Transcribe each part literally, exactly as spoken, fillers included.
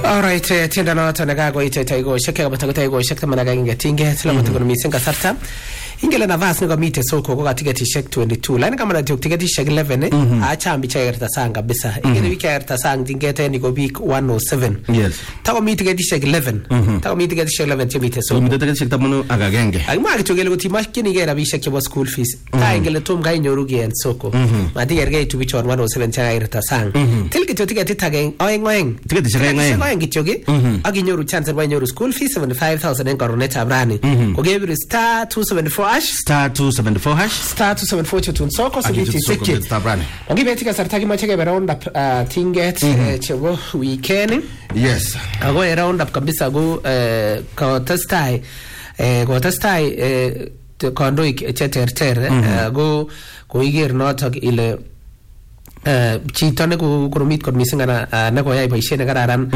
All right, tienda noto nagagoite taigosiek kabata taigosiek tamanaga ingetinge tilamoto kono missing kasarta ingele navas nika mite soko kwa tiketishek twenty-two lani kama na tiketishek eleven acha mbicha yerta sang kabisa ingele wiki yerta sang tingete niko week one oh seven yes tako mite tiketishek eleven tako mite tiketishek eleven timite soko mite tiketishek tamano agagenge agma kitogele kuti mashkini gera bishek chebo school fees ta ingele tum ga inyoru gen soko mati yerge to bichon one oh seven cha yerta sang tilki to tiket tage oeng oeng tiketishek oeng oeng kityoge aginyoru chance ba inyoru school fees seventy-five thousand en koronet abrani kogebiri star two seventy-four hash star two seventy-four hash star two seventy-four chutun soko subiti ticket ongibetika sartaki macheke round up uh, tinget uh, chego weekend yes ago round up kabisa go uh, ko testai eh go testai eh kondoik cheterter go ko iger notok ile eh chito ne ko koromit kot missing ana ne ko yai boisiet ne kararan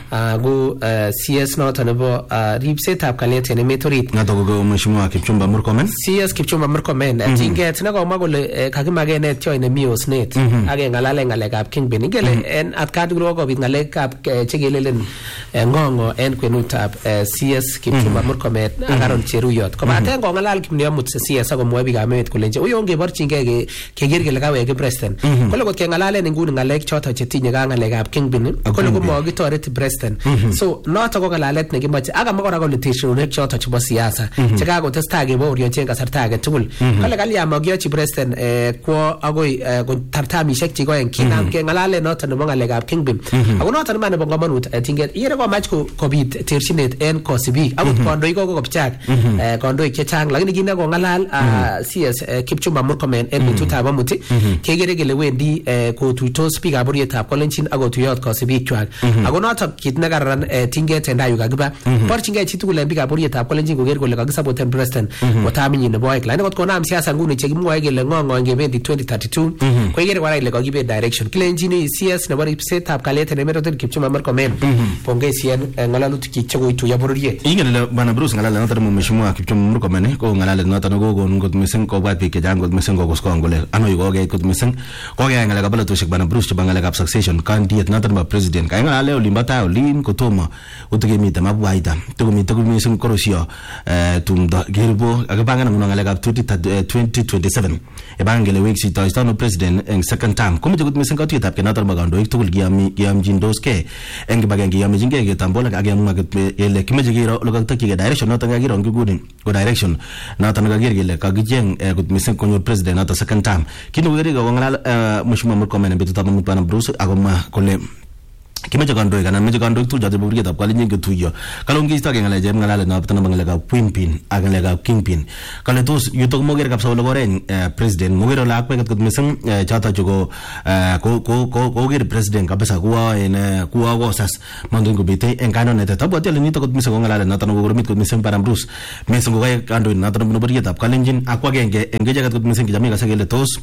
go C S noto nebo ripsetab kalyet en metorit ngato go mheshimiwa Kipchumba Murkomen C S Kipchumba Murkomen tinget ne ko magole kakimagene tyo ne miosnet age ngalale ngalekab Kingpin ingele en atkat gro ko bit ngalekab chegelelen ngongo en kwenutab C S Kipchumba Murkomen akaron cheruyot ko baten ko ngalal kimniamut C S ko mwebi gamet kolenje uyo ngeborchinge keger kele kaweke president kole ko ngalale nguni ngalek choto chetinye ga ngalekab Kingpin kole ko mo gitoret president so noto ko ngalalet ne kimache aga makora ko litishonek choto chebo siasa cheka ko testage bo orion chen kasarta age tugul kale kali amagyo chi president eh ko agoi ko tartamishek chi ko en kinam ke ngalale noto ne ngalekab Kingpin ako noto ne mane bongamanut tinget yere ko mach ko kobit terchinet en kosibik ako kondo iko ko kopchak eh kondo chechang lakini kina ko ngalal C S Kipchumba Murkomen en bitutab amuti kegere gele wendi ko tuitos biik ab borietab kolenjin ako tuyot kosibik chwak ako noto kit ne kararan tinget en dayu kakiba porchinge chi tugul en biik ab borietab kolenjin koger kole kakisapoten president otaminyi nebo oik lakini kot konam siasa nguni chekimwoe kele ngongo ngebendi twenty thirty-two ko igere kora ile kakibe direction kilenjini C S nebo ripsetab kalyet en emerotin Kipchumba Murkomen pongesien ngalalutik chekoituyo bororiet ingele bana Bruce ngalale noto mo mheshimiwa Kipchumba Murkomen ko ngalale noto no gogon kot missing ko bwat biik chechang kot missing ko koskon kole ano yuko ke kot missing ko ke ngale kabala to shek bana Bruce chibanga ngalekab succession kandiet noto nebo president ka ngale olimbata olin kotomo utegemite mabwaita tugumite missing korosio eh tumdo gerbo akabanga na ngalekab twenty twenty-seven e bangele week si to istano president en second term komite kot missing katuyetab kenator magandoik tugul giami giamjindos ke en bagenge yamjinge ke tambola age maget ele kimeje giro lokaktakige direction noto ngagiro ngigudin go direction noto ngagir gele kagijeng kot missing konyo president noto second term kinu gere go ngalal mheshimiwa Murkomen betutab mutbana Bruce agoma kole kimeje kandoik kana meje kandoik tu jate borietab kalenjin ke tuyo kalongi sta ke ngale jem ngalale na patana bangaleka Kingpin agaleka Kingpin kale tos yutok moger kapsa logoren president mogero la akwe kot missing chata chugo ko ko ko ger president kabisa kuwa en kuwa go sas mandun go bite en kano nete tabo tele nito kot missing ngalale na tano gormit kot missing para Bruce missing go kay kandoik na tano borietab kalenjin akwa genge engeje kot missing kijami ka segele tos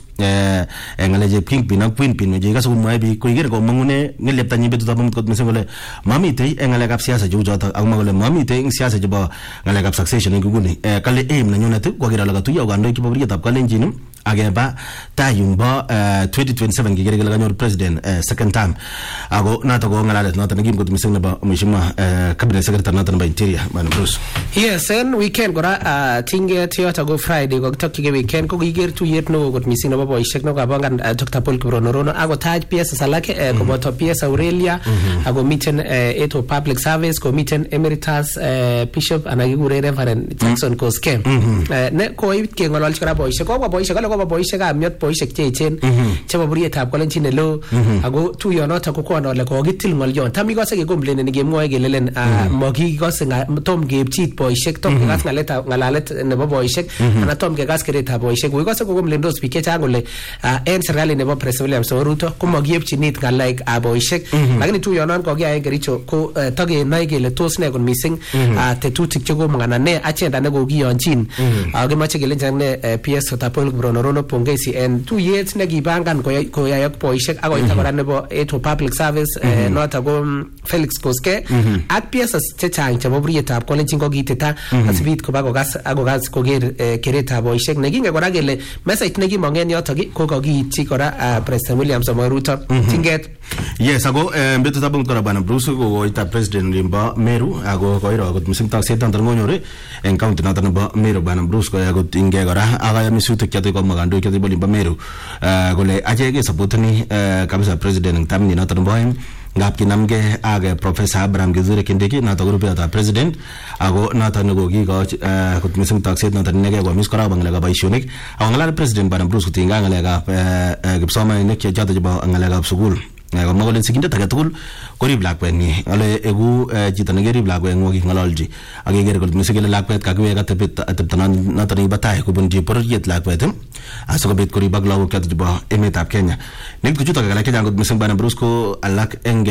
ngale Kingpin ak Kingpin je ka so mo bi ko ger go mangune ngelepta nyibetu tapamut kot missing kole mamite en ngalekab siasa ju jota ak magole mamite en siasa jeba ngalekab succession nguguni kale aim na nyonete ko gira laga tuya gando ki borietab kalenjin ageba tayumba twenty twenty-seven gigere gele ganyor president second time ago nato go ngalale nato ngim kot missing ba mheshimiwa cabinet secretary nato ba interior man Bruce yes and weekend gora tinge tiota go friday go tokkige weekend ko giger tu yet no kot missing no boyshek no kabangan Doctor Paul Kibronorono ago taj piesa salake ko boto piesa Aurelia ago miten eto public service ko miten emeritus bishop anagigure reverend Jackson Koske ne ko ibke ngolol chara boyshek ko boyshek ko boyshek am yot boyshek chechen chebo borietab kolenjin lo ago tu yo noto ko kono le ko gitil ngol yon tami ko sege complain ne gemwoe gelelen mogi ko senga tom gebchit boyshek tom gas ngaleta ngalalet nebo boyshek ana tom ke gas kereta boyshek ko se ko complain dos pike changole en serikali nebo President William Ruto ko mogi ebchinit ngalaik a boyshek lakini tu yo non ko gi ay gericho ko toge nay gele tos ne kon missing tetutik chego mangana ne agenda ne go gi yonchin age mache gele jangne P S Tapol Brono Rono Pongezi en tuyet nekipangan koyayak boisiek ak koita kora nebo Eto Public Service noto ko Felix Koske ak P S S chechang chebo burietab kolenjin kokitita asibit koba kokas akokas koker keretab boisiek nekinge kora kele message nekimongen yotok ko kokiityi kora President William Samoei Ruto tinget. Yes, ako betutab kora bana Bruce ko koita President Limba Meru ako koiro kot mising takset tantar ngonyore en county noton nebo Meru bana Bruce ko yakot inge kora akaya misutik choto ko magando choto bo Limba Meru kole acheke supportani kabisa President ng tamni noton nebo ngap kinamge ak Professor Abraham Kithure Kindiki noto ko rupetab President ako noto ne kokiko kot mising takset noto nege ko mis kora bangala boisionik ako ngala President bana Bruce kutinga ngalekab kipsomaninik choto chebo ngalekab sukul ko magolen sigindet age tugul korib lakwenyi ale egu chito ne gerib lakwenyi ngololji ak keger kole misigele lakwet kakiwek atebet atebta noto ne batay kubun pororiet lakwet asikobit korib ak lagok choto chebo emetab Kenya nek kuchuto kagala Kenya kot mising bana Bruce ko alak eng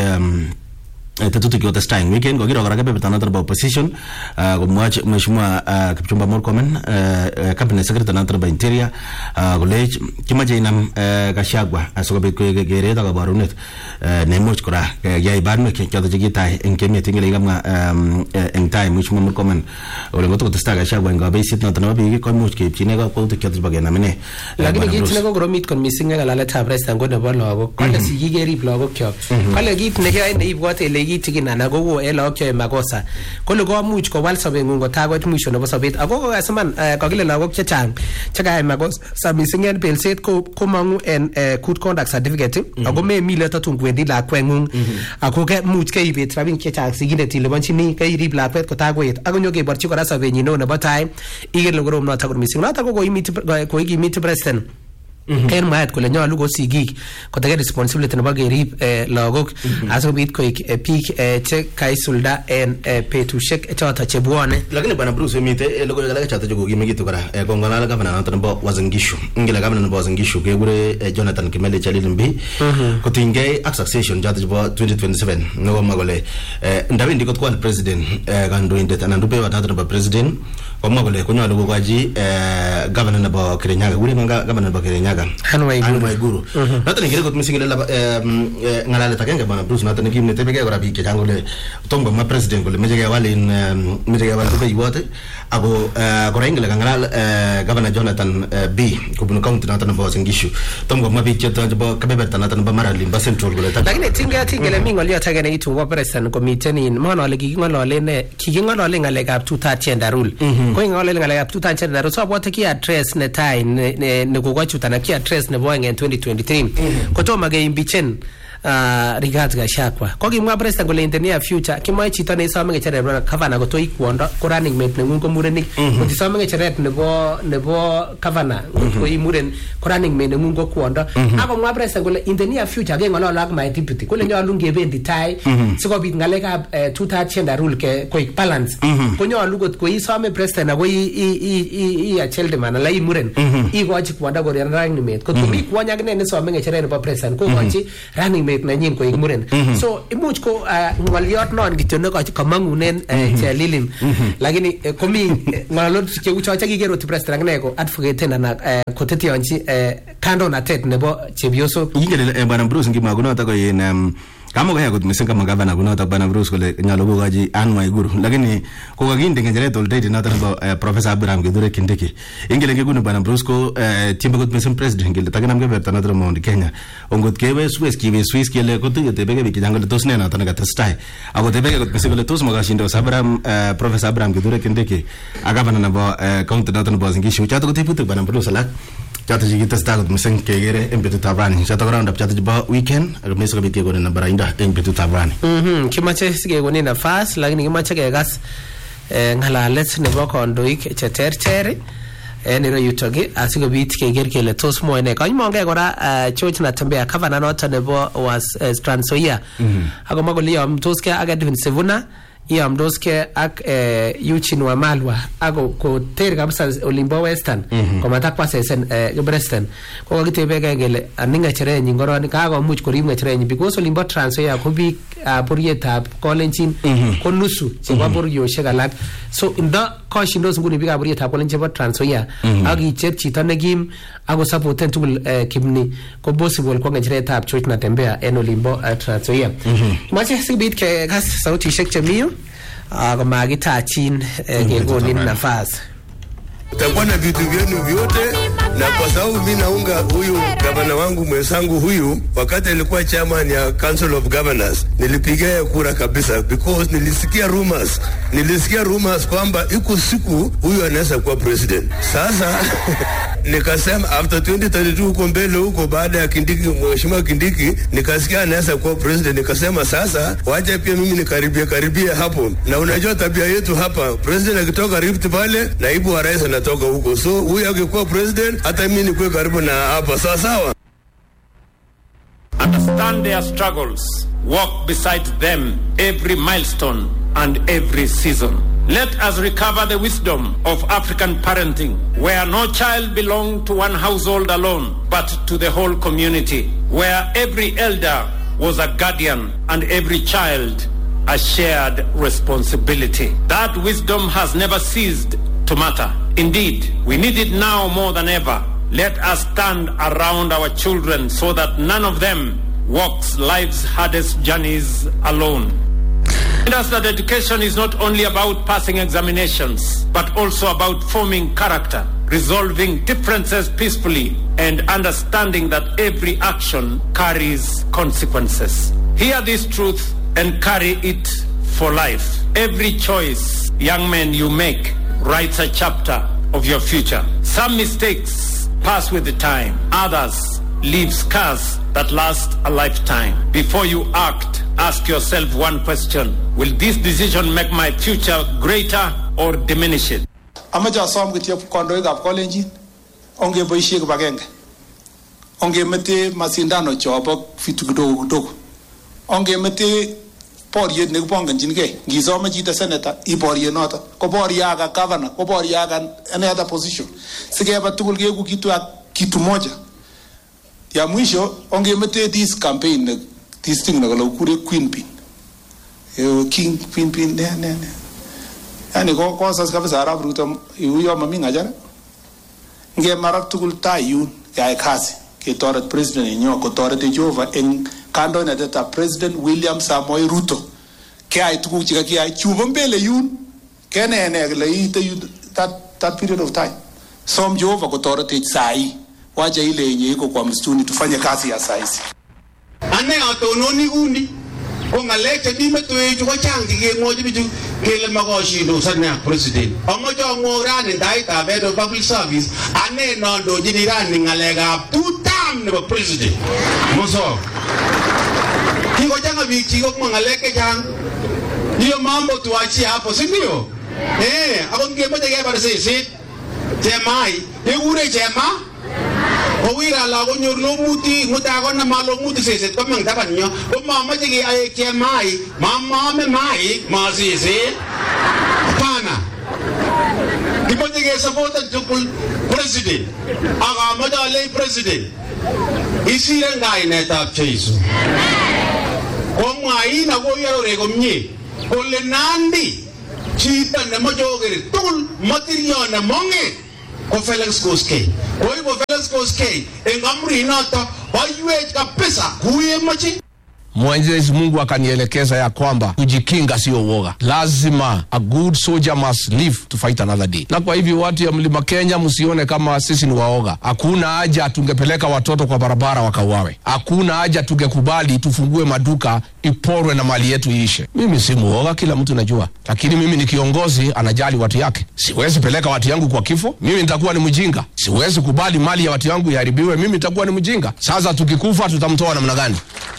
tetutik yote style weekend ko kiro kora kebeberta noto nebo opposition komwach mheshimiwa Kipchumba Murkomen cabinet secretary noto nebo interior kole kimache inam Gachagua asikobit keret ak kabarunet nemuch kora yai banwek choto chekitai eng kemet ingele ngamwa eng time mheshimiwa Murkomen ole ngoto kotesta Gachagua eng kabeisit noto nebo biik ko much keipchine kakwautik choto chebo kenamine lakini kit ne kokoromit kon missing ak ngalalet ab president ko nebo lagok kale sigik kerib lagok kyok kale kit ne kyoe ne ibwote ile kitigin ana ko en lagok kyoe makosa kole komuch kowal sobengung kotakoit mwisho nebo sobet ako kokasiman kokile lagok chechang chekayai makosa missing en belset ko komangu en good conduct certificate ako memile tatun kwendi lakwengung ako ke much keibet rabinik chechang sigindet ilibonchini keirib lakwet kotakoet ako nyokeborchi kora sobenyin neo nebo tai ikele korom noto ko missing noto ko koimiti koikimiti president en maet kole nyolu ko sigik kotake responsibility nebo kerib lagok asikobit koik biik che kaisulda en betusiek choto chebwone. Lakini bwana Bruce mite logoiwek alak choto chekokimekitu kora kong'alal gavana noto nebo Uasin Gishu ngele gavana nebo Uasin Gishu kekure Jonathan Kimeli Chalilumbi kotinygei ak succession choto chebo twenty twenty-seven nekomwa kole ndawendi kot kwal president kandoindet anan rupeiwot noto nebo president komwa kole konyolu kokochi gavana nebo Kirinyaga kure gavana nebo Kirinyaga Anwar Guru noto ngere kot missing ile ngalalet agenge bwana Bruce noto nekimnetebege kora biik chechang kole tom komwa president kole meche kewal in meche kewal rupeiwot ako kora ingele kangalal gavana Jonathan B kubun county noto nebo Uasin Gishu tom komwa biik choto chebo kebeberta noto nebo Maralin ba Central kole lakini tinga tingele mi ngoliot age nekitu wa president komiten in monole kikingolole ne kikingolole ngalekab two-third gender rule ko ngolole ngalekab two-third gender rule so abote ki address ne tai ne kokochutana ki address nebo en twenty twenty-three kotomo keimbichen Rigathi Gachagua kokimwa president kole in the near future kimoe chito neisome ngecheret nebo governor kotoi kwondo ko running mate nengung ko murenik kotisome ngecheret nebo nebo governor ko i muren ko running mate nengung ko kwondo akomwa president kole in the near future keng'olole ak my deputy kole nyolu ngebendi tai sikobit ngalekab two-third gender rule ke koik balance konyolu kot ko isome president ako i i i a childman ala i muren ikochi kwondo ko running mate kot komi kwony akine nesome ngecheret nebo president kokochi running nanyin koik muren so imuch ko ngoliot non kityo ne kamangunen Chalilin lakini komi ngolot cheu choche kikeroti president akine ko advocate na kotetionchi kandoinatet nebo chepyosok ingele bwana Bruce ngimwa kunoto ko in kama kaya kot missing kama gavana kunoto bwana Bruce kole nyalo kokachi Anwar Guru lakini kokakinde ngecheret already noto nebo Professor Abraham Kithure Kindiki ingele ngekunu bwana Bruce ko timbe kot missing president ngele takinam keberta noto Mount Kenya ongot kewe Swiss kiwe Swiss kele kotuye tebeke biki jangole tos ne noto nekatestai ako tebeke kot missing kole tos makashindo Abraham Professor Abraham Kithure Kindiki ak gavana nebo county noto nebo Uasin Gishu chato kotiputik bwana Bruce alak chato chikitestai kot missing kekere en betutab rani chato round up chato chebo weekend ak meso kobit kekonen nambarainda en betutab rani mhm kimache sikekonen nafas lakini kimache kekas ngalalet nebo kondoik cheterter en ireyutok asikobit keker kele tos moe ne kanymonge kora George Natembeya gavana noto nebo was Trans Nzoia akomwa kole yomtoske ak Edwin Sifuna iyamdoske ak Eugene Wamalwa ako koter kabisa Olimbo Western komatakwa sesen Preston ko kakitebeke kele aninga cherenyi ngoroni kakomuch korib ngecherenyi because Olimbo Trans Nzoia ko biik borietab Kolenjin ko nusu chebo borioshek alak. So ndo koshindos nguni biikab borietab Kolenjin chebo Trans Nzoia ak icher chito nekim ako supporten tugul Kipni ko possible kwa ngecheretab George Natembeya en olimbo Trans Nzoia. Mache sibit ke kas sautishek chemiyo ako magitachin kekonin nafasi. Utakuwa na vitu vyenu vyote, na kwa sababu mimi naunga huyu gavana wangu mwenzangu huyu, wakati alikuwa chairman ya Council of Governors, nilipigia kura kabisa because nilisikia rumors, nilisikia rumors kwamba iko siku huyu anaweza kuwa president. Sasa nikasema after twenty thirty-two huko mbele huko baada ya Kindiki, mheshimiwa Kindiki, nikasikia anaweza kuwa president. Nikasema sasa wacha pia mimi nikaribia karibia hapo, na unajua tabia yetu hapa, president akitoka Rift Valley, naibu wa rais anatoka huko, so huyu akikuwa president hata mimi nikuwe karibu na hapa, sawa sawa. Understand their struggles, walk beside them every milestone and every season. Let us recover the wisdom of African parenting, where no child belonged to one household alone, but to the whole community, where every elder was a guardian and every child a shared responsibility. That wisdom has never ceased to matter. Indeed, we need it now more than ever. Let us stand around our children so that none of them walks life's hardest journeys alone. And us that education is not only about passing examinations, but also about forming character, resolving differences peacefully, and understanding that every action carries consequences. Hear this truth and carry it for life. Every choice, young men, you make writes a chapter of your future. Some mistakes pass with the time. Others leave scars that last a lifetime. Before you act, ask yourself one question. Will this decision make my future greater or diminish it? Amaja som kityo kondoik ab Kolenjin onge boisie kibagenge. Onge mete masindano chobo vitu kidogo kidogo. Onge mete boriet nekipongonjingei. Ngisome chito senator iboriet noto. Ko boriaga governor, ko boriaga any other position. Sikeba tugul keku kitu kitu moja. Ya mwisho onge mete this campaign this thing nakala ukure queen pin. Yo king queen pin ne ne ne. Yani ko ko sas kabisa arab ruto yuyo mami ngajara. Nge marak tugul tayun ya kasi ke toret president nyo ko toret Jehova en kando na data President William Samoei Ruto ke ay tuguk chika ki ay chuba mbele yun ke ne ne le ite that that period of time som Jehova ko toret sai waje ile yenye iko kwa msituni tufanye kazi ya saisi ane atononi uni ko ngaleke dime to eju ko changi ge ngoji bitu kele magoshi do sana president omojo ngorani dai ta bedo public service ane no do jinirani ngalega two term ne president moso kiko janga bichi ko ngaleke jang hiyo mambo tuachie hapo si ndio eh ako ngemo tege para sisi jemai egure jema Owira la go nyorlo muti mutago na malo muti sese ko mang tabanyo o mama jige ay ke mai mama me mai ma sese pana tipo jige support to president aga madale president isi ngai neta chesu ko mai na go yaro re go mni ko le nandi chita ne mo jogere tul material na monge ko Felix Koskei ko ibo Felix Koskei engamri nata baywe kabisa kuye machi. Mwenyezi Mungu akanielekeza ya kwamba kujikinga sio woga. Lazima a good soldier must live to fight another day. Na kwa hivyo watu ya Mlima Kenya msione kama sisi ni waoga. Hakuna haja tungepeleka watoto kwa barabara wakauawe. Hakuna haja tungekubali tufungue maduka iporwe na mali yetu iishe. Mimi si muoga, kila mtu najua. Lakini mimi ni kiongozi anajali watu yake. Siwezi peleka watu yangu kwa kifo. Mimi nitakuwa ni mjinga. Siwezi kubali mali ya watu yangu iharibiwe. Mimi nitakuwa ni mjinga. Sasa tukikufa tutamtoa namna gani?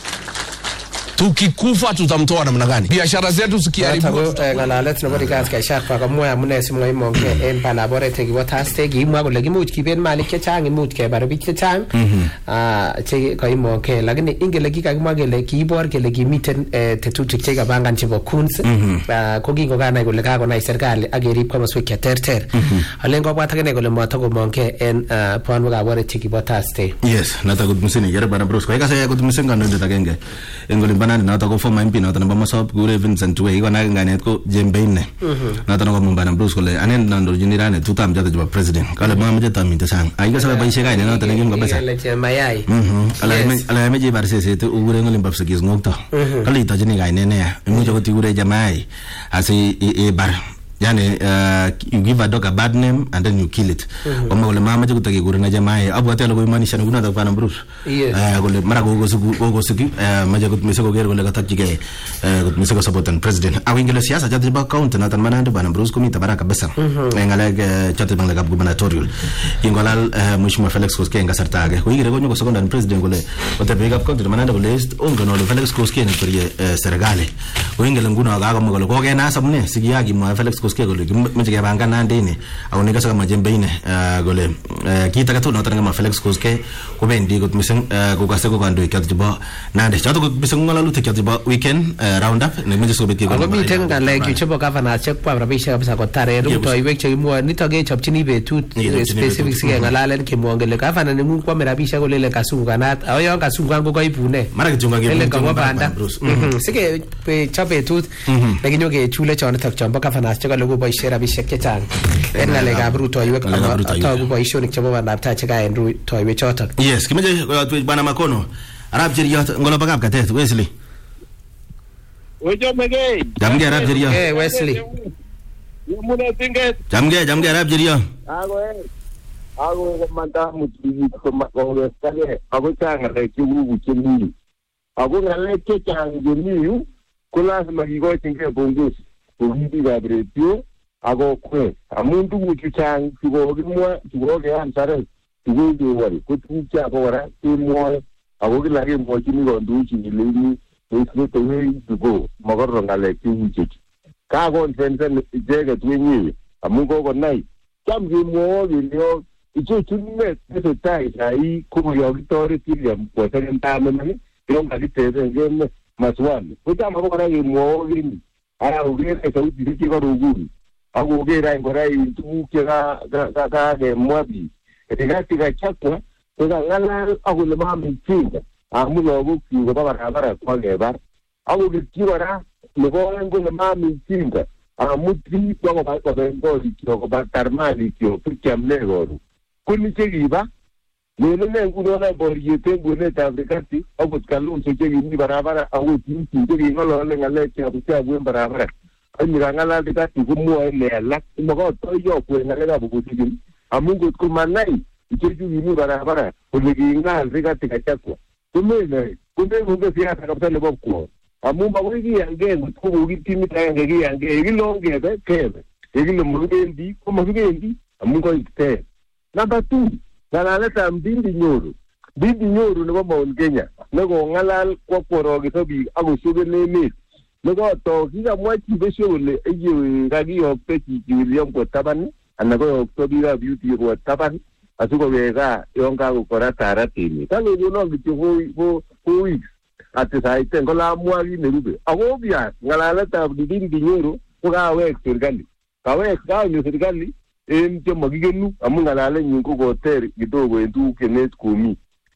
Tukikufa tutamtoa namna gani? Biashara zetu zikiharibiwa ngalalet nebo dikas ka sharfa ka moya mune simwa imonge en palaborete ki wataste ki imwa kole kimuch kiben malik chechang imuch kebar biik chechang ah che ka imonge lakini ingele kikakimwa kele kiibor kele kimiten tetutik che kabangan chebo kunz ko kingokanai kole kakonai serikali akerib komoswek cheterter alen kobwat akine kole matakomonge en bonwekab oret che kibo taste. Yes, nata good musini yere bana bros ko ikase good musinga ndo ndagenge engoli manani noto ko former M P noto nebo Mosop kure Vincent Wei kona nganet ko Jembeine noto ko Mumbana Bruce kole anen nando jinirane tutam jata jaba president kale mamaje taminte sang ai ka sabe baishe kaine noto ne ngim kabisa le mayai mhm ala ala meje barse se tu ure nglim babse gis ngokto kale ita jini kaine ne mu jogo ti ure jamai asi e bar yani uh, you give a dog a bad name and then you kill it kama kule mama je kutaki gure na jamaa abu atelo ko imanisha nguna ta pana Bruce eh kule mara ko gosu ko gosu ki maje ko mise ko ger kule katak jige ko mise ko support president awingele siasa jati ba count na tan manande pana Bruce komita baraka besa ngala chate bang la gubernatorial ingolal mheshimiwa Felix Koskei ngasartage ko igire ko nyoko secondary president kule ote big up count manande kule ongo no Felix Koskei ne kuri serikali ko ingele nguna ga ko ko ko gena sabne sigiyagi mo Felix Koskei gole mje ga banga nandini au nika saka Jembeine gole kita ka to no tanga ma Felix Koskei ko bendi ko misen ko ka seko kando ikati ba nande chato ko misen ngala lu tekati ba weekend round up ne mje so beti ko ko mi tenga le ki chebo governor check kwa rabisha kabisa ko tare ruto iwek che mo nitoge chapchini betut specific sige ngalalen ke mo ngele governor ne mu kwa merabisha ko lele kasunga nat ayo kasunga ko ko ibune mara kichunga ge ko banda sige pe chapetut lakini ke chule chon tak chomba governor che ko boishe rabishek chechang en ngale ga Ruto iwek to boishonik chebo bandab ta che ga en Ruto iwek chotok yes kimeje bana Makono arab jeriot ngolo bagap katet Wesley Ojo mege jamge arab jeriot eh Wesley yumuna tinget jamge jamge arab jeriot ago eh ago ko manda muti ko ko stage ago changa le kiwu chini ago ngale ke changa jeni kula magigo tinge bongus Uhibi gabretio ago kwe amundu muchuchang tugo gimwa tugo ge ansare tugo ge wari kutucha bora timwa ago gila ge mochini gondu chini lini islo tewe tugo magoro ngale kiuche ka gon fensen jega twenyi amungo go nai kam ge mo video icho chunne teso tai sai kumo yo gitori tiliam po sen tamene yo ngali tebe ge maswan kuta mago kana ge mo gini ara ugere ka uti ki ko ruguru ago ugera ngora itu ke ga ga ga ge mwabi etiga tiga chakwa to ga ngala ago le mami tinga amu lo go ki go bara bara ko ge bar ago ge ki wara le go ngo le mami tinga amu tri ko go ba ko ngo ki ko ba tarmali ki o priam le go kuni che giba ne ne nguno na borje te ngune ta afrikati ago kalun so che ni bara bara ago ti ti ge ngalo le ngale ki abu ta bu bara bara ani ngala de ka ti gumo le la mo go to yo ku ngale ga bu ti gin amungu ku manai ke ju ni bara bara ko le gi ngal de ka ti ka chakwa kume ne kume mungu sia ta ka le bo ko amu ba wi gi ange ko bu gi ti mi ta ange gi ange gi lo ge be ke gi lo mu ge ndi ko mo ge ndi amungu ite number two Nala leta mbindi nyoro. Mbindi nyoro nebo Mount Kenya. Nego ngalal kwa poro gitobi ago suge nemit. Nego to kika mwachi besho ule eje ragi yokte ki William kwa taban. Anago yokto bira beauty kwa taban. Asuko wega yonga kukora taratini. Kalo yono gitu hui hui. Ate saite ngola mwagi nerube. Ago obia nala leta mbindi nyoro. Kuka wek serikali. Kawek kao nyo serikali. Ente magigenu amungala le nyingo go ter gidogo endu kenet komi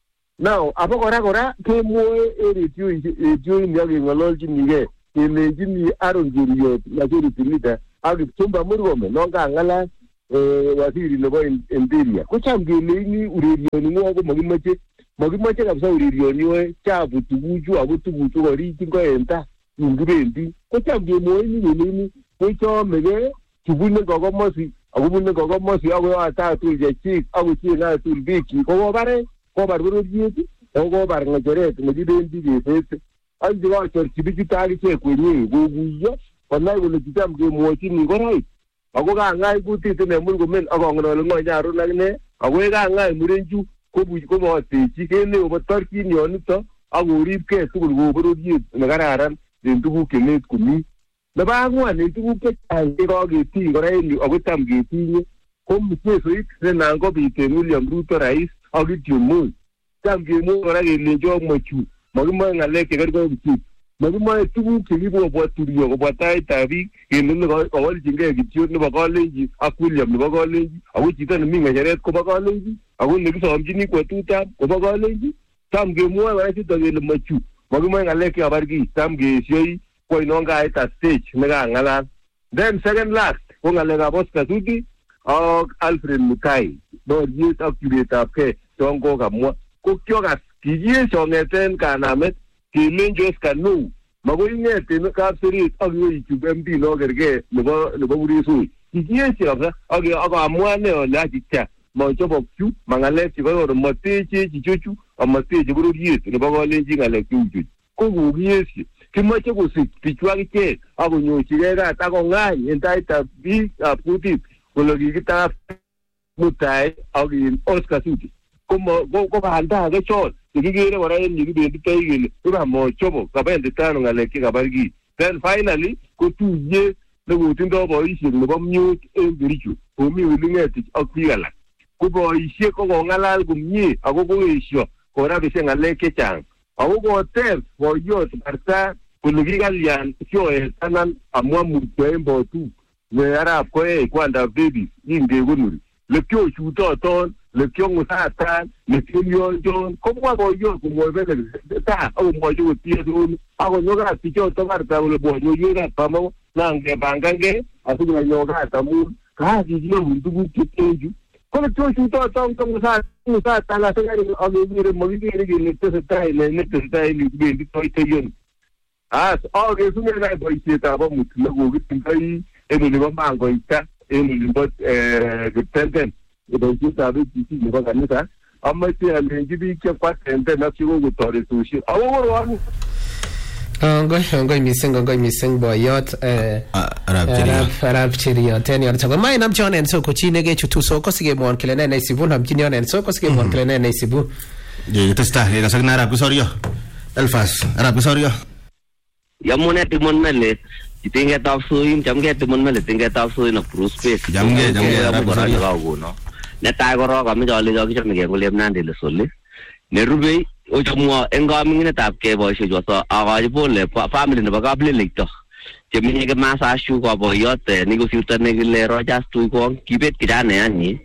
now abakora kora ke moe eretio eretio ni age ngololji nige eleji ni aronjiriyo la jeri tilita agi tumba murgome nonga ngala eh wasiri lebo endiria ko chamgele ni urerio ni ngo magimache magimache kabisa urerio ni we chabu tuguju abutuguju gori tingo enta ngurendi ko chamgele moe ni ni ko cho mege tubune gogo mosi agumune gogo mosi ago ata tu je chik ago chi na tu biki ko bare ko bar buru dieti ko bar ngajeret ne dibendi ge sete andi wa chor chibiki tali che ko ni go guyo onai go titam ge mochi ni go rai ago ga ngai guti tene murgo men ago ngono ngo jaru nagne ago ga ngai murenju ko bu ko mo te chi ke ne o tarki ni onito ago rip ke tu go buru diet ne gararan den tu ke ne ku ni na ba ngwa ne tu ke ai ko ge ti go rai ni ago tam ge ti ni ko mu ke so ik ne na ngo bi ke William Ruto rais ago ti mu tam ge mu go rai le jo mo chu mo mo ngale ke go ti mo mo tu ke li bo bo tu yo bo tai ta bi ke ne go ko wal jinge ge ti no ba ko le ji akuliam no ba ko le ji ago ti ta mi ngare ko ba ko le ji ago ne so am ji ni ko tu ta ko ba ko le ji tam ge mu wa ti to ge le mo chu magimoe ngalek yabargi tam geesioi ko inonga ita stage nega ngalal. Then second last ko ngalek ab Oscar Sudi ak Alfred Mutai do yet accurate apke tongo kamwa ko kyogas kiye chongeten kanamet kilenjos kanu magoi ngete no kapsirit ak yoy chubembi no gerge nebo nebo urisu kiye chobra ak ak amwane ole achicha mo chobo chu mangale chibo ro mateche chichuchu amateche bururiet nebo kolenji ngalek chuchu ko gugiesi kimoche kusik pichwak che akonyochige kat akong'any en taitab biik ab kutit kole kikitap Mutai ak Oscar Sudi komo ko banda age chon kikigere kora en yekibenditoi kele iba mochobo kabenditano ngalek chekabargi. Then finally ko tuye nekotindoi boisiek nebo myot en Kericho komi Ulingetich ak biik alak ko boisiek ko kong'alal komie ako koesio korabishe ngalek chechang ako koteb boiyot Barta kole kikalyan kioetanan amwa mutyo en botu ne arab koe kwandab Davis ingekonori lekyo chutoton lekyo ngusatan lekyo yonjon komwa boiyot komwoibele ta akomwochi kotiedon akonyokat bichoto Barta kole bonyoywekab pamo nangebangange asikonyokat amun kakikiyoun tuguk chetenchu kole lekyo chutoton ngusatan asikari akekere makikere kele tesetai netesetai nekibenditoi teyon. As akesunye kai boisietab amut nekokitindoi en olibo Mangoita en olibo Kiptenden boisietab A P C nebo kanisa amache alenji biik chekwatrenden ak chekokotoretosiek ako korwani Ngoy ngoy mising ngoy mising boyot eh Arab Cheruiyot en yon sako mai nam chon en soko chine ke chutu soko sigemwon kele ne isibu nam chin yon en soko sigemwon kele ne isibu ye testa ye kasak na Arab Kisorio Elfas Arab Kisorio Yamune timon mele itinge tapsuin jamge timon mele tinge tapsuin na prospace jamge jamge Arab Kisorio gawo no ne ta goro ga mi jali ga kichme ge golem nande le solle ne rube o jamwa enga mingine tap ke boishe jo so aga bole family ne baga ble lekto jemini ke masa shu ko boyot ni go siutan ne le rojas tu ko kibet kidane ani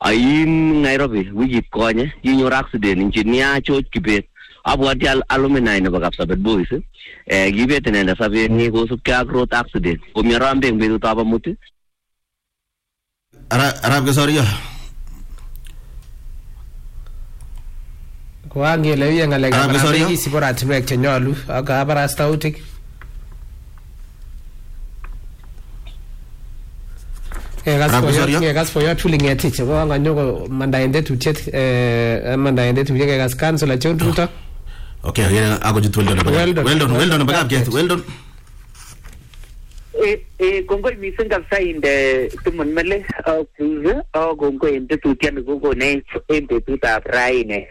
ain Nairobi wiji konye yinyo accident engineer cho kibet abwati al alumni ne bagap sabet boys eh gibet ne na sabe ni go sup ka growth accident o mi rambe mbe to abamuti ara Arab Kisorio ko angele yen ngalek Arab Kisorio isiboratinwek chenyolu ak kabarastautik Kekas foyot Ulingetich ko nganyo mandaende tutchet eh mandaende tutchet kekas council chon tuto. Okay, yeah, I got you well done. Well done, well done, well done, well done. Well done. Eh eh kongo mising kapsa inde tumun mele au kuze au kongo inde tutchet ko ne inde tuta raine.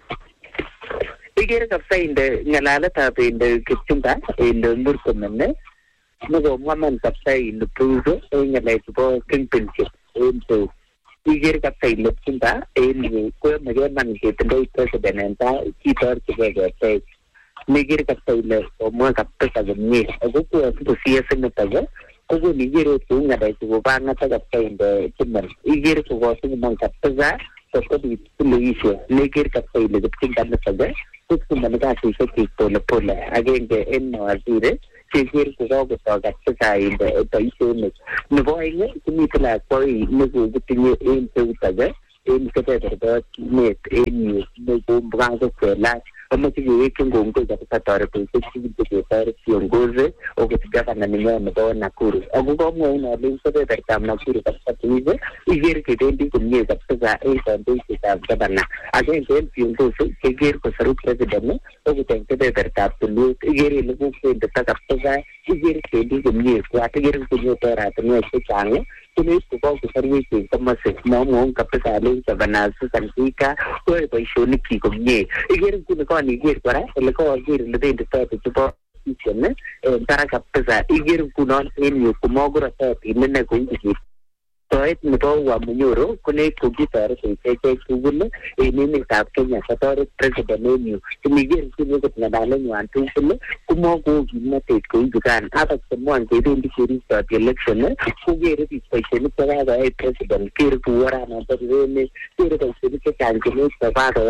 Igere kapsa inde ngalala ta inde kichunga inde murkomene. Nugo maman kapsa inde puzo ngale ko kingpinship inde igere kapsa inde kinda inde ko mege man ke tendo president ta kitor ke ke nigere kapsa inde o mo kapsa gni ago ko to siasa ne taga ko nigere to ngale ko banga ta kapsa inde kimmer igere ko ko man kapsa to ko di tulisho nigere kapsa inde kinda ne taga ko man ga ti ke pole pole again de en azire Kekir ko ko to kapsa inde to isone ne boy ne kimi tla ko ne ko gutinye en te taga en kete de net en ne ko branco ko la como si yo que ngongo ko ta tare ko ko si de tare si ngoze o que tiga na niño ne to na kuru o ko mo na le so de tam na kuru ta tize i ger ke de ko ni kapsa e ta de se ta bana again den si ngo so ke ger ko saru president o ko ten ke de ta lu i ger le ko de ta kapsa i ger ke de ko ni ko ta ger ko ni ta ra ta no se change kuni ko ko saru ke kama se no mo kapsa le ta bana su santika ko e poi shoni ki ko ni i ger ko ko ni ger para le ko ger le de ta ta po isene e tara kapsa i ger ko non en yo ko mo gora ta ne ko ni Toet nito wa munyoro kune kugitar se ke kugulle e nini tap Kenya satore president menu kimigir kini ko na dale nwan tukulle kumo ko gimate ko dukan ata semwan ke ndi kiri sa election ko gere bi special para ga president kir ku wara na tare ne kir ko se ke kan ke ne sa ba ga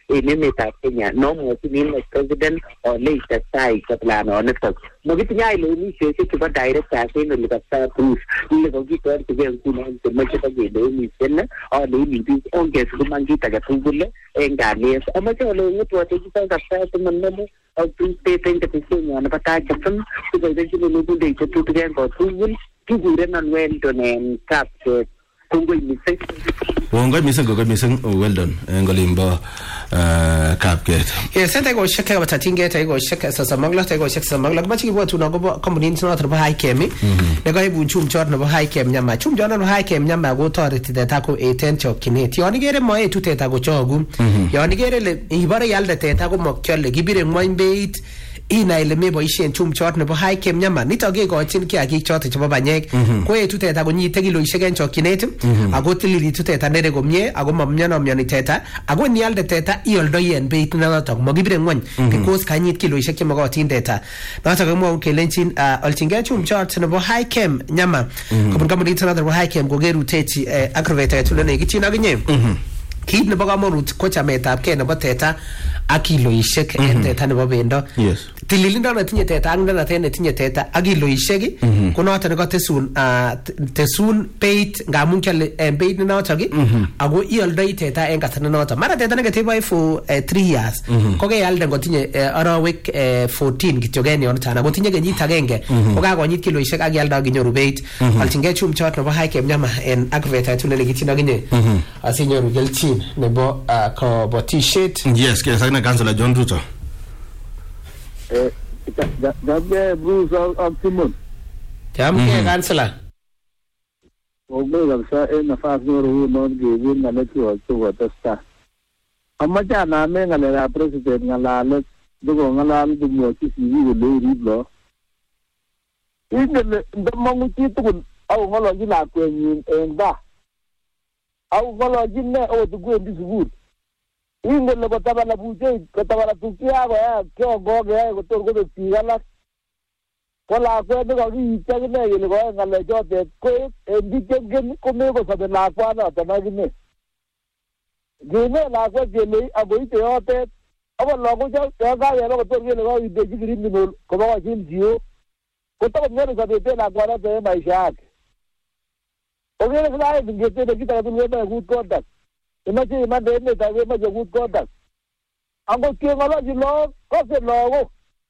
en emetab Kenya nomwochin president ole itestai kaplanonotok makitinye lewenisiosiek chebo directors en ole kapsa Bruce ile kokitoretigei ngunon komoche kokelewenisie aleini biik ongesukuman kit age tugul en kalyet amache ole ng'etwote chito kapsa simonemu ak teten ketesenyon nebo Taach F M sikoibechini logoiwek chetutigen kotugul kikurenon Weldon en kapset kongoi mising kongoi mising kongoi mising Weldon en olimbo kapket yes ete ko sheke batatinge ete ko sheke sosom lo ete ko sheke sosom lo machi kibwatun agobo kampunit noton nebo Highchem ne kaibu chumchor nebo Highchem nyama chumchor nebo Highchem nyama ko toreti teta ko eten chokchinet yon igere moetu teta ko chogu yon igere le ibare yalde teta ko mokyole kibire ngwony beit ina ile meboisien chumchot nebo Highchem nyama nitok kekochin kiagik choto chebo banyek ko etu teta konyite kiloisiek en chokchinet ako tililitu teta nere komie ako mamiono mioni teta ako nialde teta ioldoi en beit notok makibire ngwony because kanyit kiloisiek chemokotin teta notok komwou kelenjin olchingei chumchot nebo Highchem nyama kobun kampunit noto nebo Highchem kokerutechi agrovet tulenekityin akinye kit nebo kamonut ko chametabgei nebo teta ak kiloisiek en teta nebo bendo tililindo netinye teta ak nenatet netinye teta ak kiloisiek ko noton nekotesun tesun beit ngamun kiole en beit nenotok ako ioldoi teta en kasarta noton mara teta neketeboe for three years ko kealde ngotinye arowek fourteen kityo en yonoton ako tinye kenyit agenge ko kakonyit kiloisiek ak ialda ak inyoru beit olchingei chumchot nebo Highchem nyama en agrovet atunelekityin akinye asinyoru kelchin nebo kabotishet yes kesa na Councillor John Ruto eh Gabe Bruce of Simon jamke Councillor ogbe kabisa en nafasi nuru non givin na letu to testa amma jana me ngala president ngala dugo ngala dugo ci ci wi le riblo inde ndamangu ci tukun aw ngalo ji la ko yin en da au ngalo ji ne o dugo ndi subur inde le botaba la buje ko tabara tukia go ya kyo go ge go tor go tigala kola ko de go yi tagi ne ye go ngale jo de ko e di gen ko me go sabe la kwa na ta na gine gine la ko je le abo ite ote abo lo go jo ga ya go tor ge le go de ji gri ni ko ba jin jiyo ko to me go sabe te la kwa na te mai shak o ge le la de ge te de kita de le ba good contact imagine man de ne ta ge ma good contact ango ke ngalo ji lo ko se lo go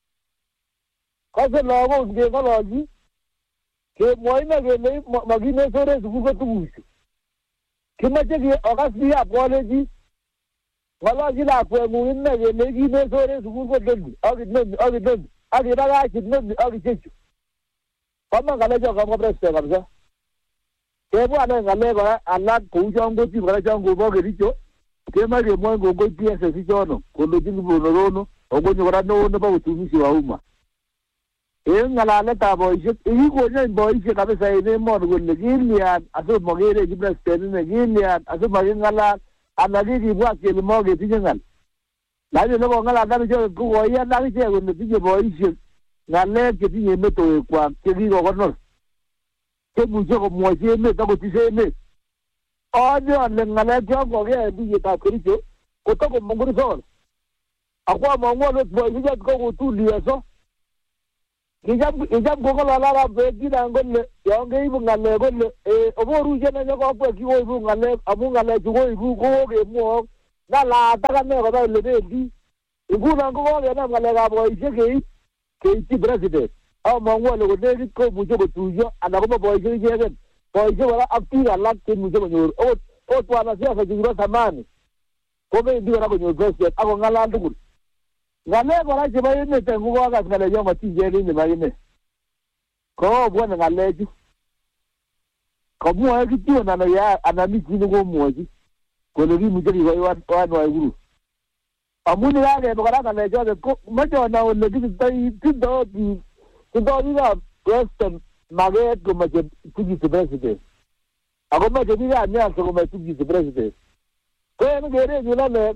Kase logo nge ngaloji ke moina ge le magine sore su ko tu kimaje ge okasi apology ngaloji la ko mu ne ge le gi ne sore su ko dendi agi ne agi dendi agi daga chi ne agi chechu kama ngale jo kama preste kabisa ke bu ane ngale ba ala ko jongo ti bara jongo bo ge richo ke ma ge mo ngo go ti ese si jono ko lo jingu bo no no ogo nyora no no ba tu si wa uma en ngala ta boy i go ne boy se kabisa ine mo go le gilian aso mogere gi president ne gilian aso magi ngala anagi gi bwa ke mo ge tingal la je lo ngala da jo go go ya da je go ne ti boy se ngale ke ti ne to kwa ke gi go no ke bu jo go mo je me ta go ti se me o jo le ngala jo go ge di ta krijo ko to go mo go so akwa mo mo lo boy gi go go tu li eso Ijab ijab gogo la la be gida ngolle yonge ibu ngale golle e oboru jena nyoko po ki wo ibu ngale abu ngale jugo ibu go ge mo na la ta ka ne go ba le be di ibu na go ge na ngale ga bo ije ke ke ti president aw mo ngo le go de ko bu jo tu jo ana go bo ije je ge bo ije wala akti ala ke mu jo nyor o o to ana sia ka jiro samani ko be di wala go nyor president ago ngala ndu ngale ko la jiba yene te nguwa ga ngale yo mati je ni ba yene ko bona ngale ji ko mu ai ki na na ya ana mi ji ngo mu ji ko le ri mu jeri wa wa wa no ai guru amuni ya le ko la ngale jo ko ma jo na o le ji tai ti do di ti do ni ga president mage ko ma je ti ji president ago ma je ni ya nya ko ma ti ji president ko en gere ni la le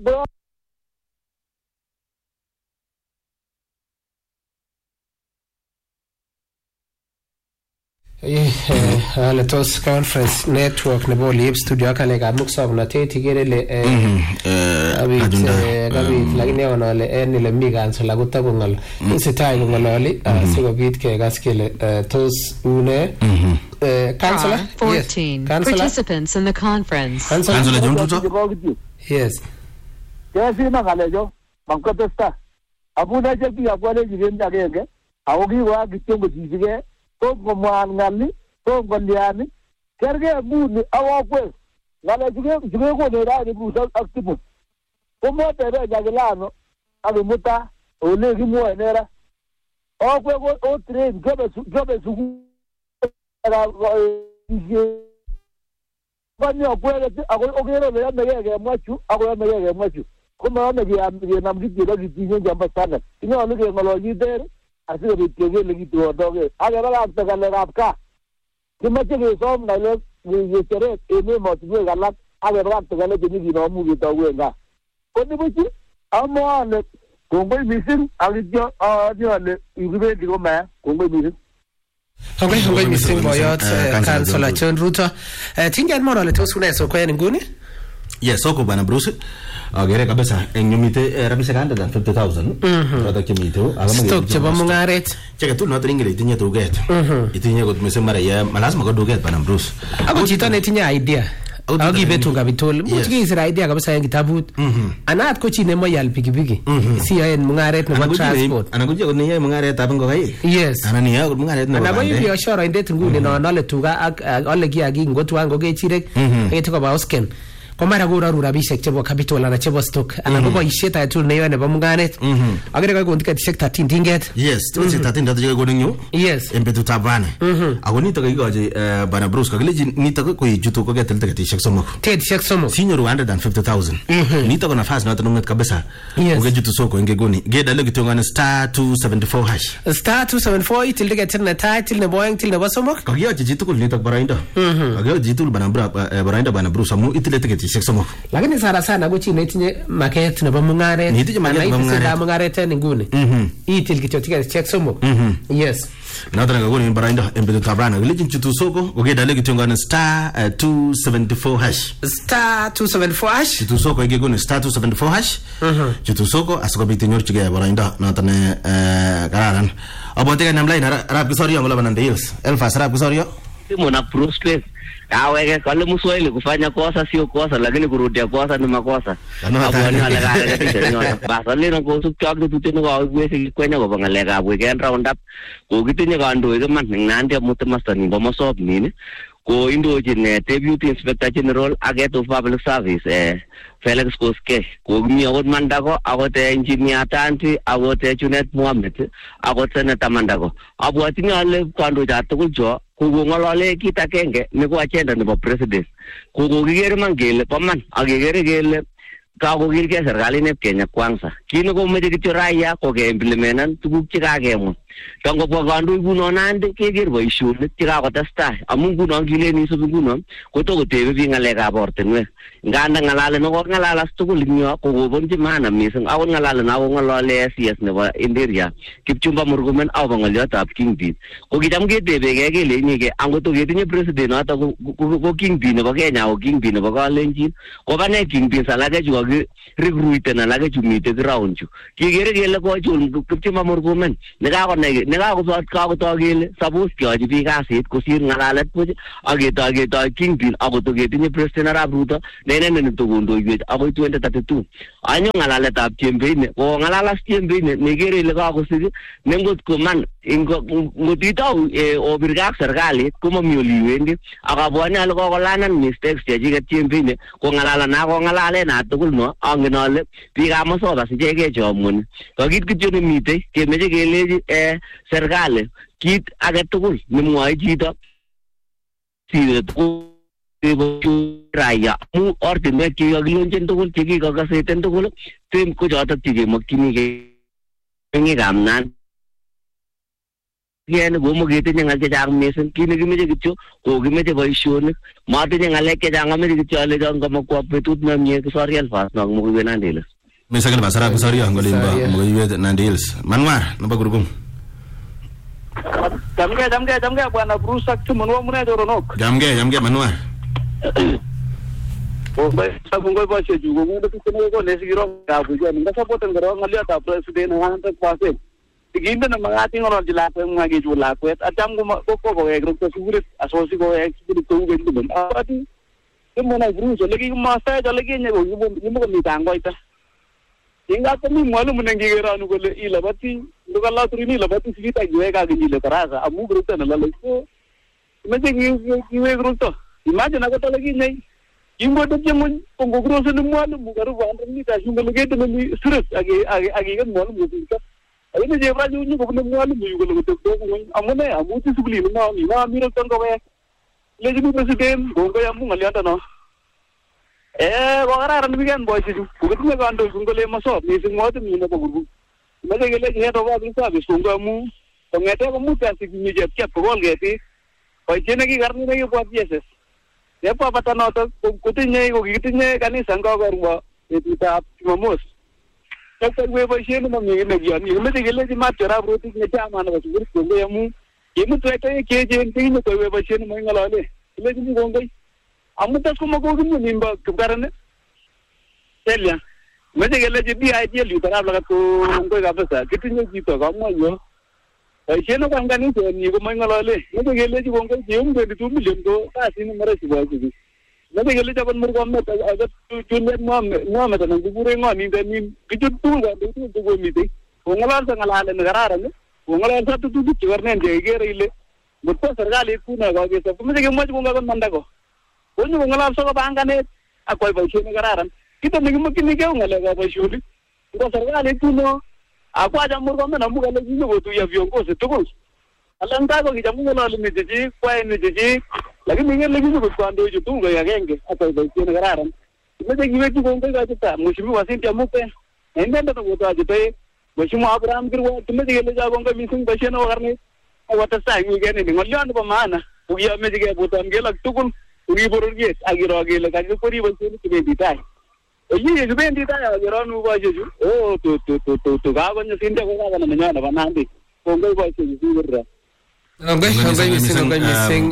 eh ale tos conference network nebo live studio akale ka musoknotet igere le eh abit kabit lakini onale en ile mi kansela kutakongal isitai kongololi sikobit kekas kele tos une eh kansela fourteen participants in the conference. Kansela John Ruto. Yes. Kasi na ngalejo mangkotesta abuna je ki akwale jigen agenge awogi wa gitongo jijige to ngomwan ngali to ngoliani kerge buni awakwe ngale jige jige ko ne ra ni bu aktibu ko mo tere jagelano ave muta ole gi mo enera okwe ko o train jobe jobe su ra jige bani akwele ako ogero le mege mwachu ako mege mwachu kuma na ya na mgidi da gidi njamba sana ino aluge ngoloji der asio bitege le gidi odoge aga bala ta le rapka kuma tege som na le ye tere ene mo tge galat aga bala ta le gidi no mu gita wenga koni buchi amo le kongoi misin alijo audio le ibe digo ma kongoi misin Kongoi kongoi misin boyot kansela John Ruto tingen moro le tosune so kwen nguni. Yes, soko bana Bruce. Agere kabisa enyumite rabisa kanda dan fifty thousand. Rada kimito stock chebo mungaret. Cheke tu not ringile itinye tuget. Itinye kot mise mara ya malazima ko duget bana Bruce. Ako chito ne tinye idea. Agi betu kabitol. Muchiki isira idea kabisa en kitabut. Anat ko chi ne moyal pikipiki. Si en mungaret nebo transport. Anakuja ko ne mungaret ab ngokai. Yes. Anani ya mungaret nebo. Anaboy biashara indet nguni no nole tuga ak ole kiagi ngotwa ngokechirek. Etiko ba osken. Kwa mara gura rura bishek chebo capital ana chebo stock ana ko boishet ayetul ne yone bo munganet agere ko konti ka thirteen tinget. Yes thirteen that je ko ninyo. Yes embetu tabane ako nito ka igoje bana Bruce ka geleji nito ko yutu ko getel teke tishek somok ted shek somok senior one hundred fifty thousand nito ko nafasi na tununget kabisa ko jutu soko ngegoni geda le kitongana star two seventy-four hash star two seventy-four itil teke tena title ne boyang til ne basomok ka giyo jitu ko nito baraindo ka giyo jitu bana baraindo bana Bruce amu itil teke Seksomo. Lakini sana sana go chine tinye market nebo mungaret. Ni tinye market nebo mungaret. Na mungaret ni nguni. Mhm. Itil kichotika Seksomo. Mhm. Yes. Nadra ngoni ni baraindo embedo tabrana. Giliji chutu soko ogeda le kitongana star uh, two seventy-four hash. Star two seventy-four hash. Chutu soko ige goni star two seventy-four hash. Mhm. Chutu soko asiko biti nyor chige baraindo natane eh kararan. Aboteka namlai na rap kisorio ngola banande hills. Elfas rap kisorio. Timo na prospect. Aweke kale Mswahili kufanya kosa sio kosa lakini kurudia kosa ni makosa. Abone alaga katika basa lino ko su chak tu tino ko wese kwenya ko bangalega weekend round up ko gitinye kando ke man ngande mute master ni bomo sop ni ko indo jine deputy inspector general aget of public service eh Felix Koske ko mi agot mandako agot engineer Tanti agot Junet Mohammed agot senator mandako abwati ngale kando ja tukul jo kugo ngolole kita kenge ne ko agenda nebo president kugo gigere mangele paman agigere gele ka ko girke serikali ne Kenya kwanza kino ko meje kityo raia ko ke implementan tuguk chikakemwa tango bo gandu iguno nande keger boisionik chikakotestai amun guno ngileni isu guno ko to kotebe bi ngalekab ortinwek nganda ngalale no ngalala tugul nyo ko gobonji mana mising awon ngalale na awon ngalale S S nebo India Kipchumba Murkomen aw bangalyotab Kingpin ko kitam ketebe kekele nyike angot to ketinye president ata ko Kingpin nebo Kenya o Kingpin nebo Kalenjin ko bane Kingpin salage ju recruit na lage ju mite ground ju kigere kele ko chul Kipchumba Murkomen ne ka ko ne ka ko sot ka ko to kele suppose kyoji bi kasit kusir ngalalet buch ageto ageto Kingpin ako to ketinye president arab Ruto nene ne to gondo yet ako twenty thirty-two anyo ngalalet ab chembene ko ngalala chembene ne gere le ka ko sig ne ngot ko man ingo ngotita e obirgak serikali kuma mioli wendi akabwani al ko kolanan mistakes che jiget chembene ko ngalala na ko ngalale na tugul no angenole bi ka masoba sijege jomun ko kit kityo ni mite kemeje keleji e serikali kit age tugul ni mwai chito sire tugul raya mu ortinwek che kakilonchen tugul che kikakaseten tugul tem ko chotok che kemokyinige eng kamnan yen go mo getinye ngal chechang mising kini kimeche kityo ko kimeche boisionik matinye ngalek chechang ameche kityo ale kangamakwa betut nemie kisorial fast no mo kuwe Nandi Misakal basara kusario ngolimba mo kuwe Nandi Hills Manwar namba gurukum Jamge jamge jamge bwana Bruce akimunwa mune doronok. Jamge jamge Manwar. Oh bai sabungo ba che jugo ngi to kuno ko lesi giro ka buja ninga support ngaro ngalia ta president han ta pase. Tiginda na mga ating ngoro jila ko mga gijula ko at atam ko ko ko e grupo sigurit asosi ko e sigurit ko gendo ben. Ati mo na Bruce lagi ma sa ja lagi ne go yubo yubo ni tango ita. Inga ko mi malu munengi gero anu ko le ila bati ndugalla turini la bati sigita gwe ka gijile taraza amu grupo na la ko. Mete gi gi grupo. Imagine ako talagi nei. Imbo to jemun kongo grosso no malu mugaru wandra ni ta junga lege to ni sirus agi agi agi kan malu mutinka ai ne jebra ju ni ko no malu mu yugo lo to ko amone amuti subli no ni na miro ton ko we leju president gongo yamu ngalianta no eh wagara ran bigan boy ju ko me gando junga le maso ni sing mo to ni no ko gurgu mele gele ni to ba bi sa bi sunga mu to ngete ko mu ta sig ni jep kep ko geti oi chene ki garni ne ko pieces Depo patano to kutinye ko kitinye kanisa ngo korwo betutap Jumamos. Sasa wewe shenu mami ne giani umete gele di matera roti ne chama na basuri kongo yamu yemu twete ke je ntinyo ko wewe shenu mangalale ile ni kongo amuta ko mako gumu nimba kubarane Celia umete gele di bi idea li tara la ko ngo ga basa kitinye jito ga mo yo ai shenu kan gani to ni ko mangalale umete gele di kongo yemu de tu million do kasi ni mara siwa ji Nabi gele jaban murgo me agat junior mo mo me tan bure ngo ni de ni kitu tu ga tu tu go mi de ngala sa ngala le ngara ne ngala sa tu tu tu warne de ge re ile mutta sargali ku na ga ge sa me ge mo ko ga manda ko onyu ngala sa ga banga ne akoy ba shi ne ngara kita ni mo kini ge ngala ga ba shi uli ko sargali ku no akwa ja murgo me na mu ga le ni go tu ya viongozi tu ko alanga ko ki jamu ngala le ni ji kwa ni ji lakini ngene lagi ko kwando ju tunga ya genge hata baiti na gararan imete giwe tu gonga ga ta mushimi wasin ta mupe ende ndo ko ta jite mushimi abraham kirwa tumete gele ja gonga mising bashena warne wata sa ngi gene ni ngolyan ba mana uya me dige botam gela tukun uri boror ge agiro gele ga ko ri basin ti be ditai oyi ye be ditai agiro nu ba ju o to to to to ga gonja sinde ko ga na nyana ba nandi gonga ba ju ju wirra Ngai ngai missing ngai missing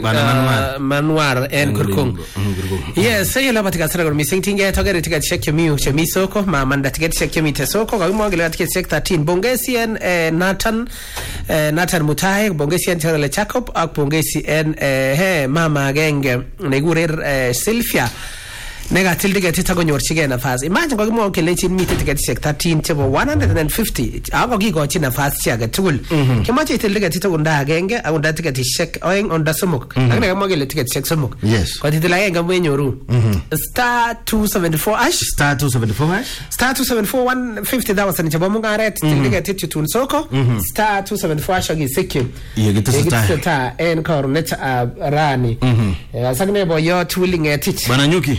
Manwar en kurkung. Yes, say la batika sara missing tinge togere ticket check mi che misoko ma manda ticket check mi tesoko ga mo ngela ticket check thirteen bongesi en Nathan Nathan Mutai bongesi en Terele Jacob ak bongesi en he mama genge negurer Sylvia Nega till ticket to go chicken a fast. Imagine going more killing me ticket check thirteen to one hundred and fifty. I'll go got in a fast check a tool. Kamachi till ticket to Gunda gang, I would that ticket check owing on the smoke. I'm going to ticket check smoke. Yes. But it's like when your room. Star two seventy four ash. Star two seventy four ash. Star two seventy four one fifty thousand Chabamunga red till ticket to tune soko. Star two seventy four ash is secure. You get to star and coronet Rani. Sagme boy, you're tooling at it. Bananyuki.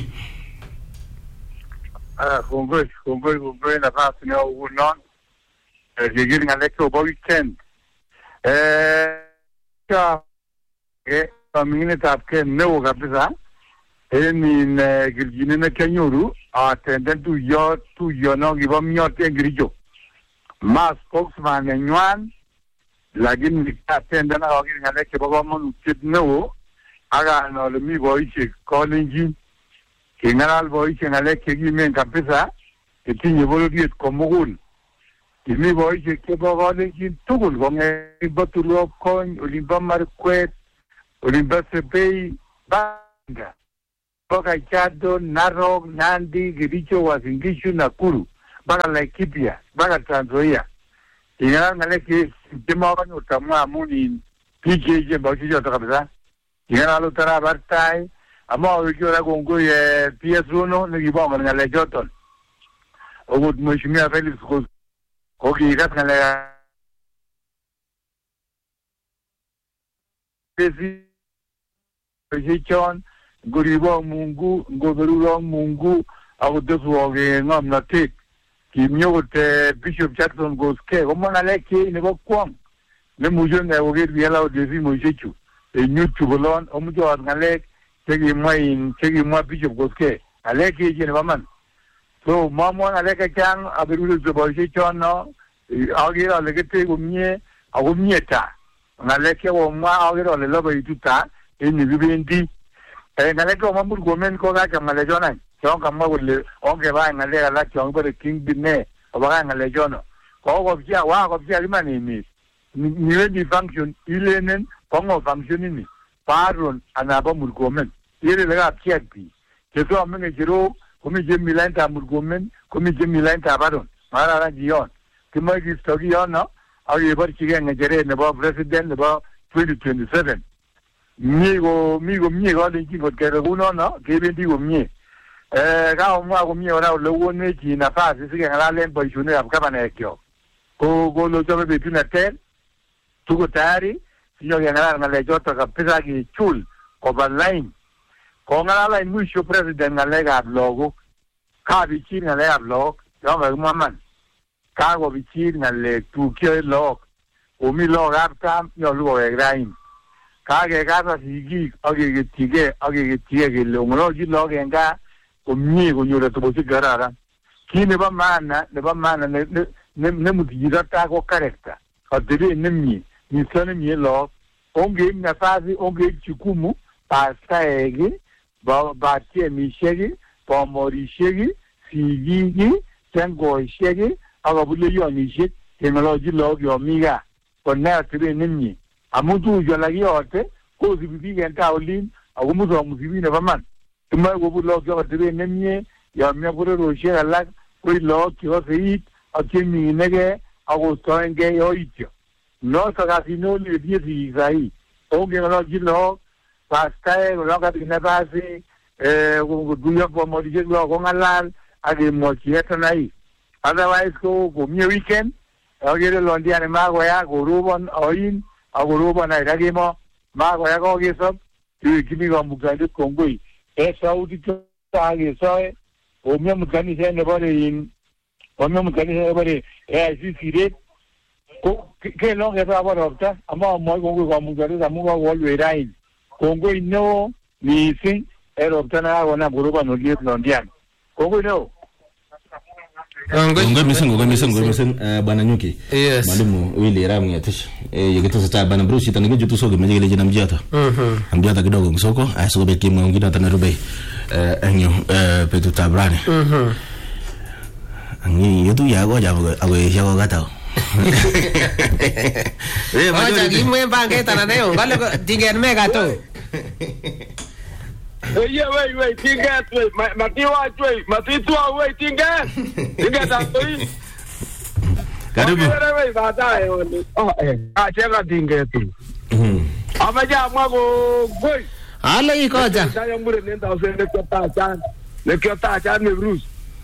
Ah, kongoi, kongoi, kongoi na fasi ni unon. Jigiri ngaleko ba weekend. Eh, ka eh pamine tapke no kabisa. Eh ni gilgine na kenyuru. Ah, tenden tu yo tu yo no giba mio tengrijo. Mas spokesman nywan. Lagin ni tenden na gilgine ngaleke ba mo no. Aga no le mi boy che calling Kingaral boy chengale kegi men kabisa etinye bolodiet komugul kimi boy che kebo gole kin tugul gonge batulo kon olimba marquet olimba sepei banga boka chado narok nandi giricho wasingishu nakuru baga laikipia baga Tanzania kingaral ngale ke tema ba utamwa muni pije boy che jota kabisa kingaral utara bartai Ama ukiwa gongo ye P S uno ni kibonga ngale joton. Ogut mheshimiwa Felix ko ko kigat ngale Pesi Pesichon guribo Mungu ngoberulo Mungu agudefu ge ngamna tik kimyote Bishop Jackson goske omo ngale ki ni bokwam ne mujo ne oge biela odezi mojechu e nyutu bolon omujo ngale Chegi moi chegi moi Bishop goske aleki jene baman so mamo aleka chang abiru zo boje chono agira legete gumye agumyeta ngalek chekomwa akere ale logoituta en yukibendi ngalek chekomwa Murkomen ko kakam ngalechono any chon kamwa kole ongebany ngalek alak chon kibore Kingpin ne obakach ngalechono kokopchia wakopchia iman emet niwendi function ilenen kongo function ini Aaron anan bo Murkomen ile lekapchiak biik chesome ngecherok komi chemi laintab Murkomen komi chemi laintab Aaron makararan kiyon kimoe kiisto kiyono ak keborchigei ngecheret nebo president nebo twenty twenty-seven mi ko mi komie kalenjin kot kebe kunono kebendi komie eh kaomwa komie ora ole wonech nafasi sikeng'alalen boisionikab gavanaekyok ko kolochobe betut neter tuko tayari sinyokeng'alal ng'alechoto kabisa kechul koba line kong'alal en mwisho president ng'alekab lagok kabichir ng'alekab lagok yon kakimwa man kakobichir ng'alek tukyoe lagok komi lagokab tam nyolu kowek raini kakekasa sigik ak keketyigei ak keketyigei kele ong'ololchin lagok en gaa komie konyor atebosiek kararan kit nebo maana nebo maana nemuti chito tai ko character atebet nemie misto nemie lagok ongeib nafasi ongeib jukumu pastaek batiemisiek bomorisiek sigik tengoisiek ak kabuleyonishiek keng'ololchin lagok yon mi gaa konai atebet nemie amu tuguchu alak kiyote kosibi biik en taa olin ako musomusi biik nebo man kimoe kobut lagok chebo atebet nemie yon mi bororiosiek alak koi lagok chekose it ak cheminegei ak kostoengei yoityo noto kasit neo netinye sigik sahi ongeng'ololchin lagok pastaek olon kabit nafasi kotuiyo bomorisiek lagok kong'alal ak kemwochi etanai otherwise ko komie weekend akere londiani makoya korobon oin akorobon any kakemo makoya kokesob kiwekchini kamuktaindet kongoi en sautik chokakesoe komie mutkanisiet nebore in komie mutkanisiet nebore A I C C rate ko kelong kesabo ropta ama amwoe kongoi kamuktaindet amu kakowolwech raini kongoi neo mising en ropta nekakonam korobon oliet londiani kongoi neo. Ngoi mising ngoi mising ngoi mising bwana Nyuki. Yes. Mwalimu Willy Ram Ngetish. Eh yekitosa bwana Bruce tanige jutu soge meje leje namjata. Mhm. Amjata kidogo msoko aso be kimwe ngida tanarube eh enyo eh petu tabrani. Mhm. Angi yetu ya goja awe ya gata. Eh majo kimwe bange tananayo ngale dingen mega to. Yeah, wait, wait, tinga, wait, matiwa, wait, matitwa, wait, tinga, tinga, tanto. Karibu. Wait, baadaye, oh, eh, acheka tinga tu. Mhm. Amaja mwago, boy. Ala ikoja. Saya mure nenda usende kwa tacha, le kwa tacha ni Bruce.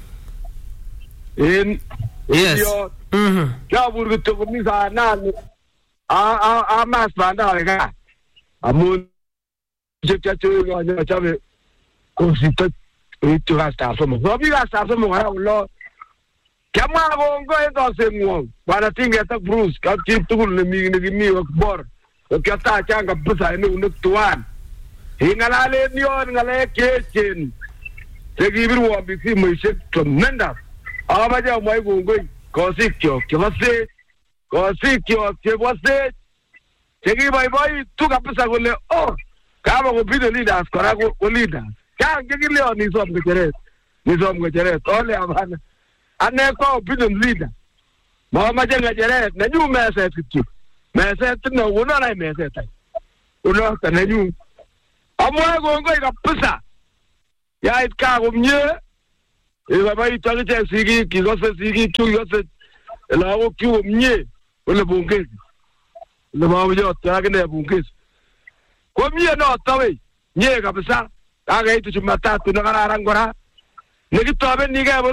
In, yes. Mhm. Kya burgu to kumisa nani. A a a mas banda wega. Amun je chacho yo chabe kosita itu hasta somo robi hasta somo lo kama bongo entonces ngo bana tinga ta Bruce ka kitu le mi ni mi bor ka ta changa busa ni untuan hingalale nion ngale kechen tegibir wo bi si mo shek tremendous abaja mo bongo kosikyo kibase kosikyo kibase tegibai bai tu kabisa gole oh kama kupita leaders kora ko leaders kanga kileo ni som ngecheret ni som ngecheret ole abana ane ko opinion leader mama jenga jeret na nyu meset kitu meset no uno na meset ai uno kana nyu amwa go ngo ikapisa ya itka kumye e baba itali sigi kigose sigi tu yose la o kiu mye ole bungezi le mama yo tagane bungezi kwa mie no tawe nye kabisa aga itu Jumatatu na kararangora nikitobe nige